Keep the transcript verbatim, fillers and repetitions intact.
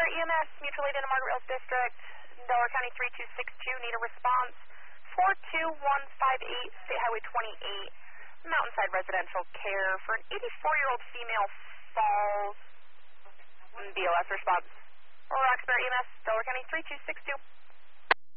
Roxbury E M S, mutual aid in the Margaret Hills District, Delaware County three two six two, need a response. four two one five eight, State Highway twenty-eight, Mountainside Residential Care for an eighty-four-year-old female falls. B O S response. Roxbury E M S, Delaware County three two six two.